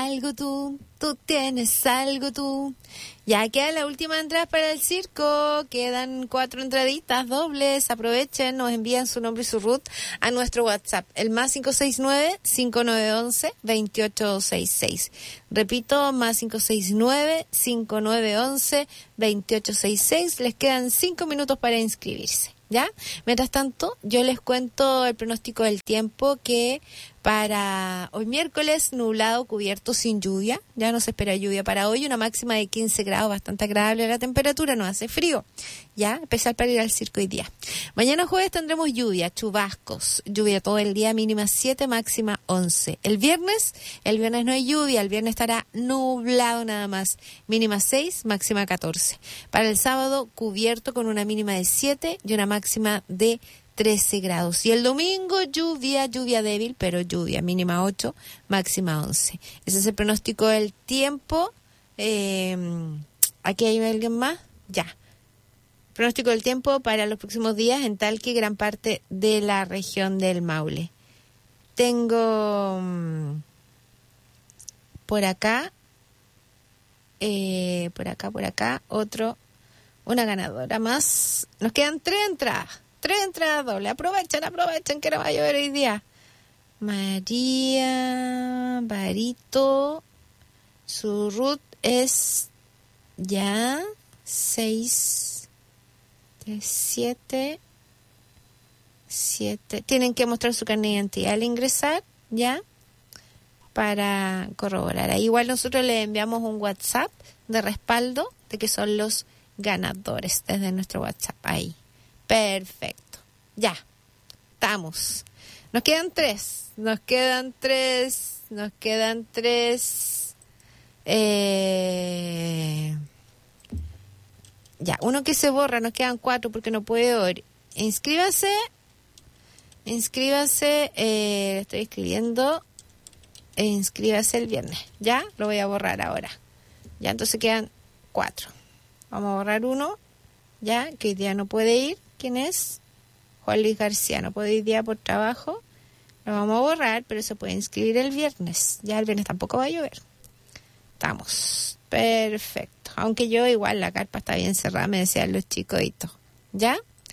algo tú tienes algo tú. Ya queda la última entrada para el circo, quedan 4 entraditas dobles, aprovechen, nos envían su nombre y su root a nuestro WhatsApp, el más 569-5911-2866. Repito, más 569-5911-2866. Les quedan 5 minutos para inscribirse, ¿ya? Mientras tanto, yo les cuento el pronóstico del tiempo, que para hoy miércoles, nublado, cubierto, sin lluvia. Ya no se espera lluvia para hoy. Una máxima de 15 grados, bastante agradable la temperatura, no hace frío. Ya, especial para ir al circo hoy día. Mañana jueves tendremos lluvia, chubascos. Lluvia todo el día, mínima 7, máxima 11. El viernes no hay lluvia. El viernes estará nublado nada más. Mínima 6, máxima 14. Para el sábado, cubierto con una mínima de 7 y una máxima de 13 grados. Y el domingo, lluvia débil, pero lluvia, mínima 8, máxima 11. Ese es el pronóstico del tiempo. ¿Aquí hay alguien más? Ya. Pronóstico del tiempo para los próximos días en Talca y gran parte de la región del Maule. Tengo por acá, una ganadora más. Nos quedan 3 entradas. 3 entradas dobles. Aprovechen que no va a llover hoy día. María Barito. Su root es ya 637 7. Tienen que mostrar su carnet de identidad al ingresar, ya, para corroborar. Ahí igual nosotros le enviamos un WhatsApp de respaldo de que son los ganadores desde nuestro WhatsApp. Ahí. Perfecto. Ya. Estamos. Nos quedan 3. Ya, uno que se borra, nos quedan 4 porque no puede oír. Inscríbase, le estoy escribiendo. Inscríbase el viernes. Ya, lo voy a borrar ahora. Ya, entonces quedan 4. Vamos a borrar uno, ya, que hoy día no puede ir. ¿Quién es? Juan Luis García, no puede ir día por trabajo. Lo vamos a borrar, pero se puede inscribir el viernes. Ya el viernes tampoco va a llover. Estamos. Perfecto. Aunque yo igual la carpa está bien cerrada, me decían los chicoditos. ¿Ya?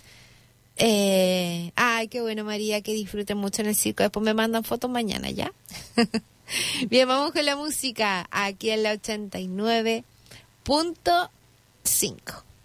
Ay, qué bueno, María, que disfruten mucho en el circo. Después me mandan fotos mañana, ¿ya? Bien, vamos con la música aquí en la 89.5.